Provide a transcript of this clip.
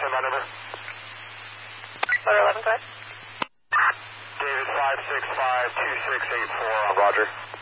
send my number. Motor 11, go ahead. David 565-2684 on Roger.